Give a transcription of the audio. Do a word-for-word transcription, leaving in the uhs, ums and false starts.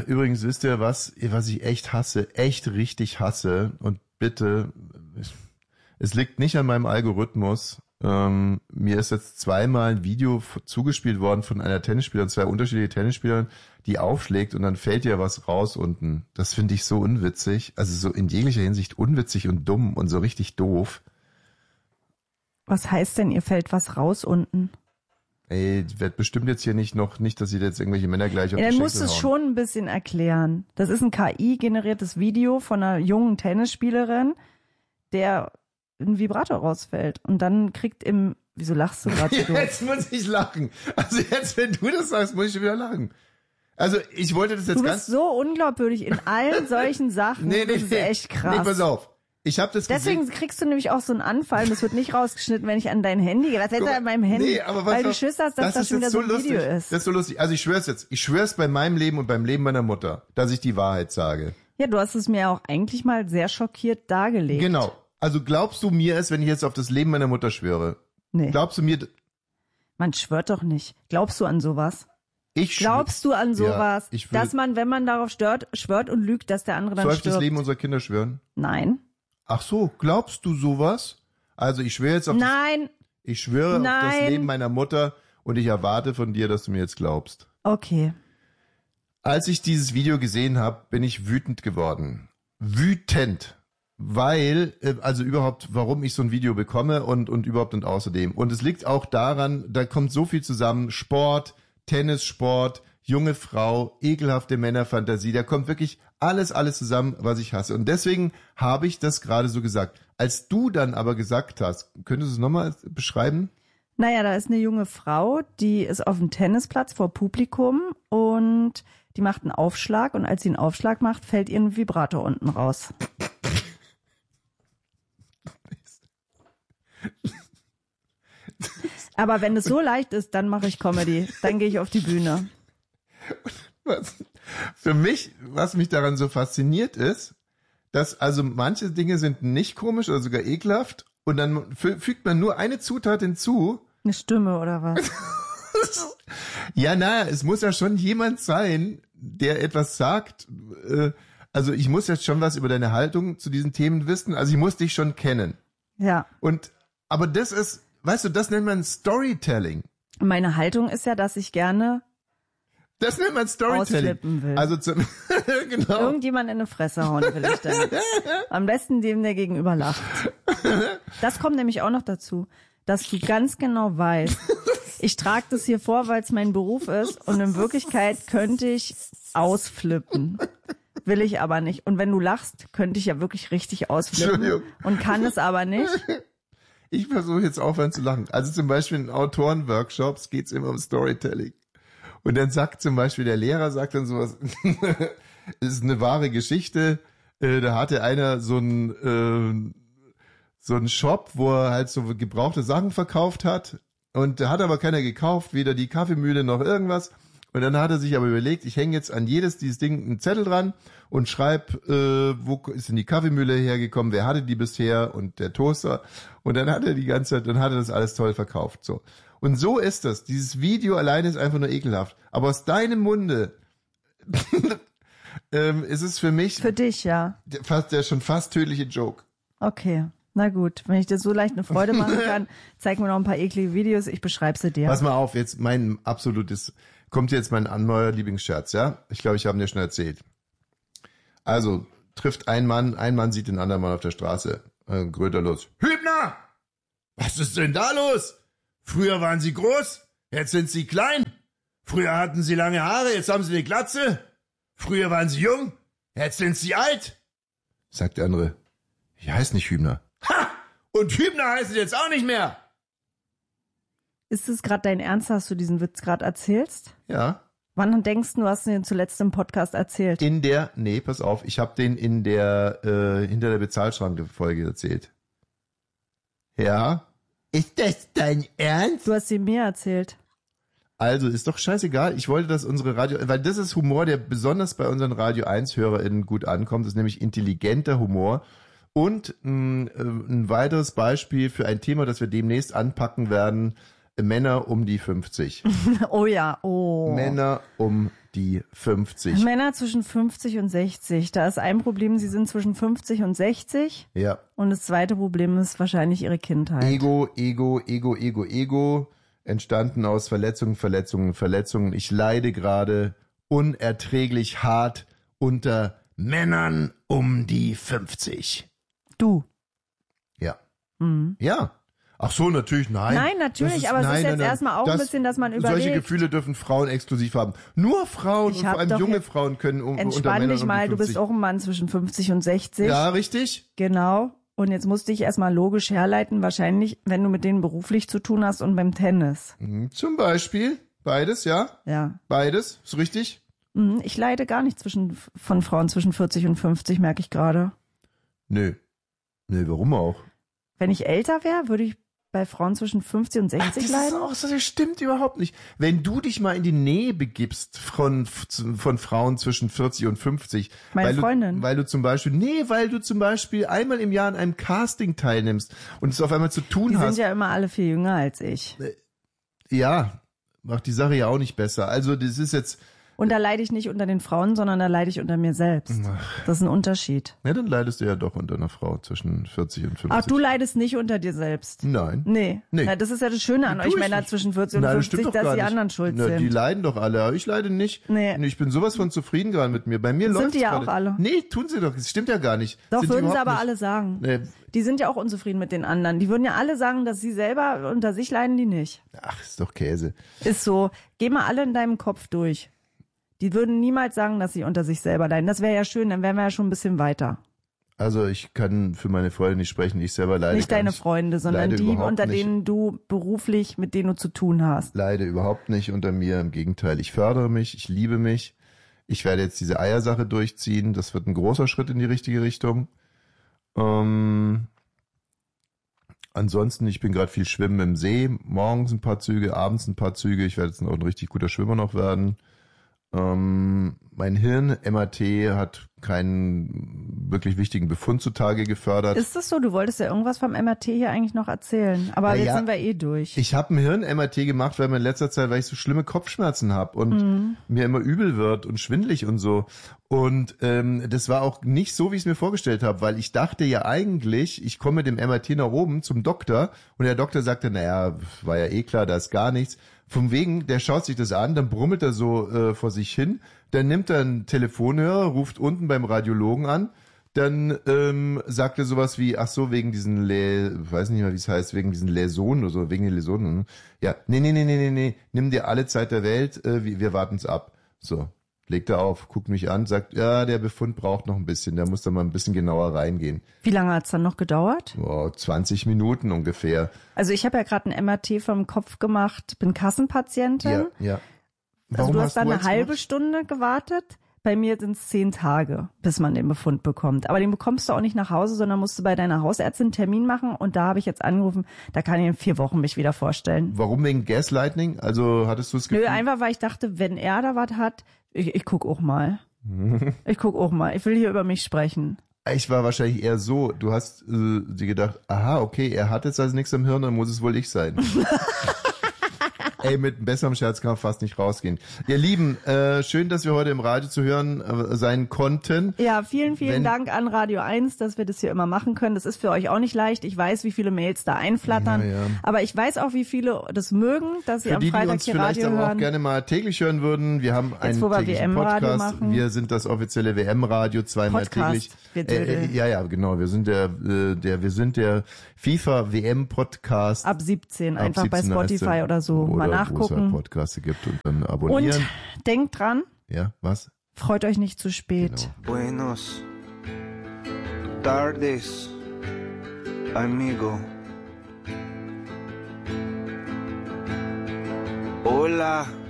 übrigens wisst ihr was, was ich echt hasse, echt richtig hasse und bitte, es liegt nicht an meinem Algorithmus. Ähm, mir ist jetzt zweimal ein Video f- zugespielt worden von einer Tennisspielerin, zwei unterschiedliche Tennisspielern, die aufschlägt und dann fällt ihr was raus unten. Das finde ich so unwitzig, also so in jeglicher Hinsicht unwitzig und dumm und so richtig doof. Was heißt denn, ihr fällt was raus unten? Ey, wird bestimmt jetzt hier nicht noch, nicht, dass sie jetzt irgendwelche Männer gleich auf Ja, die dann musst Schenkel du es hauen. schon ein bisschen erklären. Das ist ein K I-generiertes Video von einer jungen Tennisspielerin, der ein Vibrator rausfällt. Und dann kriegt im... Wieso lachst du gerade so doof? Jetzt muss ich lachen. Also jetzt, wenn du das sagst, muss ich schon wieder lachen. Also ich wollte das jetzt Du ganz... bist so unglaubwürdig in allen solchen Sachen. Nee, nee, das ist nee. echt krass. Nee, pass auf. Ich habe das Deswegen gesehen. kriegst du nämlich auch so einen Anfall. Das wird nicht rausgeschnitten, wenn ich an dein Handy gehe. Was ist da an meinem Handy? Nee, aber was Weil du auf- Schiss hast, dass das das ist schon wieder jetzt so ein lustig. Video ist. Das ist so lustig. Also ich schwör's jetzt. Ich schwör's bei meinem Leben und beim Leben meiner Mutter, dass ich die Wahrheit sage. Ja, du hast es mir auch eigentlich mal sehr schockiert dargelegt. Genau. Also glaubst du mir es, wenn ich jetzt auf das Leben meiner Mutter schwöre? Nee. Glaubst du mir... Man schwört doch nicht. Glaubst du an sowas? Ich schwör- Glaubst du an sowas, Ja, ich würde- dass man, wenn man darauf stört, schwört und lügt, dass der andere dann Soll ich das stirbt? Leben unserer Kinder schwören? Nein. Ach so, glaubst du sowas? Also ich schwöre jetzt auf das, Nein. ich schwöre auf das Nein. Leben meiner Mutter und ich erwarte von dir, dass du mir jetzt glaubst. Okay. Als ich dieses Video gesehen habe, bin ich wütend geworden. Wütend. Weil, äh, also überhaupt, warum ich so ein Video bekomme und, und überhaupt und außerdem. Und es liegt auch daran, da kommt so viel zusammen. Sport, Tennissport, junge Frau, ekelhafte Männerfantasie. Da kommt wirklich alles, alles zusammen, was ich hasse. Und deswegen habe ich das gerade so gesagt. Als du dann aber gesagt hast, könntest du es nochmal beschreiben? Naja, da ist eine junge Frau, die ist auf dem Tennisplatz vor Publikum und die macht einen Aufschlag und als sie einen Aufschlag macht, fällt ihr ein Vibrator unten raus. Aber wenn es so leicht ist, dann mache ich Comedy. Dann gehe ich auf die Bühne. Was, für mich, was mich daran so fasziniert ist, dass also manche Dinge sind nicht komisch oder sogar ekelhaft und dann fü- fügt man nur eine Zutat hinzu. Eine Stimme oder was? Ja, naja, es muss ja schon jemand sein, der etwas sagt. Äh, also ich muss jetzt schon was über deine Haltung zu diesen Themen wissen. Also ich muss dich schon kennen. Ja. Und aber das ist, weißt du, das nennt man Storytelling. Meine Haltung ist ja, dass ich gerne Das nennt man Storytelling. Ausflippen will. Also zum, genau. irgendjemand in eine Fresse hauen will ich dann. Am besten dem, der gegenüber lacht. Das kommt nämlich auch noch dazu, dass du ganz genau weißt, ich trage das hier vor, weil es mein Beruf ist und in Wirklichkeit könnte ich ausflippen. Will ich aber nicht. Und wenn du lachst, könnte ich ja wirklich richtig ausflippen Entschuldigung. und kann es aber nicht. Ich versuche jetzt aufhören zu lachen. Also zum Beispiel in Autorenworkshops geht's immer um Storytelling. Und dann sagt zum Beispiel der Lehrer, sagt dann sowas, es ist eine wahre Geschichte, äh, da hatte einer so einen, äh, so einen Shop, wo er halt so gebrauchte Sachen verkauft hat und da hat aber keiner gekauft, weder die Kaffeemühle noch irgendwas. Und dann hat er sich aber überlegt, ich hänge jetzt an jedes dieses Ding einen Zettel dran und schreib, äh, wo ist denn die Kaffeemühle hergekommen, wer hatte die bisher und der Toaster. Und dann hat er die ganze Zeit, dann hat er das alles toll verkauft. So. Und so ist das. Dieses Video alleine ist einfach nur ekelhaft. Aber aus deinem Munde ähm, ist es für mich Für dich, ja. der, fast, der schon fast tödliche Joke. Okay. Na gut, wenn ich dir so leicht eine Freude machen kann, zeig mir noch ein paar eklige Videos, ich beschreibe sie dir. Pass mal auf, jetzt mein absolutes, kommt jetzt mein neuer Lieblingsscherz, ja? Ich glaube, ich habe ihn dir schon erzählt. Also, trifft ein Mann, ein Mann sieht den anderen Mann auf der Straße. Äh, Gröter los. Hübner! Was ist denn da los? Früher waren Sie groß, jetzt sind Sie klein. Früher hatten Sie lange Haare, jetzt haben Sie eine Glatze. Früher waren Sie jung, jetzt sind Sie alt. Sagt der andere, ich heiße nicht Hübner. Ha! Und Hübner heißt jetzt auch nicht mehr. Ist es gerade dein Ernst, dass du diesen Witz gerade erzählst? Ja. Wann denkst du, hast du den zuletzt im Podcast erzählt? In der, nee, pass auf, ich habe den in der, äh, hinter der Bezahlschranke-Folge erzählt. Ja. Ist das dein Ernst? Du hast sie mir erzählt. Also, ist doch scheißegal. Ich wollte, dass unsere Radio, weil das ist Humor, der besonders bei unseren Radio eins HörerInnen gut ankommt. Das ist nämlich intelligenter Humor. Und mh, ein weiteres Beispiel für ein Thema, das wir demnächst anpacken werden, Männer um die fünfzig. Oh ja, oh. Männer um die fünfzig. Männer zwischen fünfzig und sechzig. Da ist ein Problem, sie sind zwischen fünfzig und sechzig. Ja. Und das zweite Problem ist wahrscheinlich ihre Kindheit. Ego, Ego, Ego, Ego, Ego. Entstanden aus Verletzungen, Verletzungen, Verletzungen. Ich leide gerade unerträglich hart unter Männern um die fünfzig. Du. Ja. Mhm. Ja. Ach so, natürlich, nein. Nein, natürlich, ist, aber es nein, ist jetzt nein, nein. erstmal auch das, ein bisschen, dass man überlegt. Solche Gefühle dürfen Frauen exklusiv haben. Nur Frauen Ich und vor hab allem doch junge jetzt- Frauen können um, unter Entspann Männern dich um mal, die du bist fünfzig. auch ein Mann zwischen fünfzig und sechzig. Ja, richtig? Genau. Und jetzt musste ich erstmal logisch herleiten, wahrscheinlich, wenn du mit denen beruflich zu tun hast und beim Tennis. Mhm, zum Beispiel. Beides, ja? Ja. Beides, ist richtig? Mhm, Ich leide gar nicht zwischen, von Frauen zwischen vierzig und fünfzig, merke ich gerade. Nö. Nö, warum auch? Wenn ich älter wäre, würde ich bei Frauen zwischen fünfzig und Ach, sechzig das ist leiden. auch so, das stimmt überhaupt nicht. Wenn du dich mal in die Nähe begibst von, von Frauen zwischen vierzig und fünfzig. Meine weil Freundin. Du, weil du zum Beispiel, nee, weil du zum Beispiel einmal im Jahr an einem Casting teilnimmst und es auf einmal zu tun Die hast. sind ja immer alle viel jünger als ich. Ja, macht die Sache ja auch nicht besser. Also das ist jetzt, Und da leide ich nicht unter den Frauen, sondern da leide ich unter mir selbst. Das ist ein Unterschied. ja, dann leidest du ja doch unter einer Frau zwischen vierzig und fünfzig. Ach, du leidest nicht unter dir selbst. Nein. Nee. Nee. Na, das ist ja das Schöne an Tu euch ich Männer nicht. zwischen vierzig und Nein, das fünfzig, stimmt doch dass gar die nicht. anderen schuld Na, sind. die leiden doch alle, aber ich leide nicht. Nee. Ich bin sowas von zufrieden gerade mit mir. Bei mir läuft die ja auch alle. Nee, tun sie doch. Das stimmt ja gar nicht. Doch, Sind die würden sie überhaupt aber nicht. alle sagen. Nee. Die sind ja auch unzufrieden mit den anderen. Die würden ja alle sagen, dass sie selber unter sich leiden, die nicht. Ach, ist doch Käse. Ist so. Geh mal alle in deinem Kopf durch. Die würden niemals sagen, dass sie unter sich selber leiden. Das wäre ja schön, dann wären wir ja schon ein bisschen weiter. Also ich kann für meine Freunde nicht sprechen. Ich selber leide Nicht gar deine nicht. Freunde, sondern leide die, überhaupt unter nicht. denen du beruflich, mit denen du zu tun hast. Leide überhaupt nicht unter mir. Im Gegenteil, ich fördere mich, ich liebe mich. Ich werde jetzt diese Eiersache durchziehen. Das wird ein großer Schritt in die richtige Richtung. Ähm, ansonsten, ich bin gerade viel schwimmen im See. Morgens ein paar Züge, abends ein paar Züge. Ich werde jetzt noch ein richtig guter Schwimmer noch werden. Ähm, mein Hirn, M R T, hat keinen wirklich wichtigen Befund zutage gefördert. Ist das so? Du wolltest ja irgendwas vom M R T hier eigentlich noch erzählen. Aber Na jetzt ja, sind wir eh durch. Ich habe ein Hirn-M R T gemacht, weil mir in letzter Zeit, weil ich so schlimme Kopfschmerzen habe und Mhm. mir immer übel wird und schwindelig und so. Und ähm, das war auch nicht so, wie ich es mir vorgestellt habe, weil ich dachte ja eigentlich, ich komme mit dem M R T nach oben zum Doktor und der Doktor sagte, naja, war ja eh klar, da ist gar nichts. Von wegen, der schaut sich das an, dann brummelt er so äh, vor sich hin, dann nimmt er einen Telefonhörer, ruft unten beim Radiologen an, dann ähm, sagt er sowas wie, ach so, wegen diesen, Le ich weiß nicht mehr, wie es heißt, wegen diesen Läsionen oder so, wegen den Läsionen. Ja, nee, nee, nee, nee, nee, nee, nimm dir alle Zeit der Welt, äh, wir, wir warten's ab. So, legt er auf, guckt mich an, sagt, ja, der Befund braucht noch ein bisschen, da muss da mal ein bisschen genauer reingehen. Wie lange hat's dann noch gedauert? Wow, zwanzig Minuten ungefähr. Also ich habe ja gerade ein M R T vom Kopf gemacht, bin Kassenpatientin. Ja, ja. Also du hast dann eine eins halbe gemacht? Stunde gewartet. Bei mir sind es zehn Tage, bis man den Befund bekommt. Aber den bekommst du auch nicht nach Hause, sondern musst du bei deiner Hausärztin einen Termin machen. Und da habe ich jetzt angerufen, da kann ich in vier Wochen mich wieder vorstellen. Warum wegen Gaslighting? Also hattest du das Gefühl? Nö, einfach weil ich dachte, wenn er da was hat, ich, ich guck auch mal. Ich guck auch mal. Ich will hier über mich sprechen. Ich war wahrscheinlich eher so, du hast äh, dir gedacht, aha, okay, er hat jetzt also nichts am Hirn, dann muss es wohl ich sein. Ey, mit einem besseren Scherz kann man fast nicht rausgehen. Ihr Lieben, äh, schön, dass wir heute im Radio zu hören äh, sein konnten. Ja, vielen, vielen Wenn- Dank an Radio eins, dass wir das hier immer machen können. Das ist für euch auch nicht leicht. Ich weiß, wie viele Mails da einflattern. Ja, ja. Aber ich weiß auch, wie viele das mögen, dass sie Für am die, die Freitag uns hier vielleicht Radio aber auch hören. gerne mal täglich hören würden, wir haben einen wo wir täglichen W M-Radio Podcast. machen. Wir sind das offizielle W M-Radio, zweimal Podcast, täglich. wir Äh, äh, Dödel. ja, ja, genau. Wir sind der, äh, der, wir sind der FIFA-W M-Podcast. Ab siebzehn, Ab einfach bei siebzehn heißt Spotify er. oder so. Oder Mal wo es halt nachgucken. Podcaste gibt und dann Und abonnieren. denkt dran, Ja, was? freut euch nicht zu spät. Genau. Buenos tardes, amigo. Hola,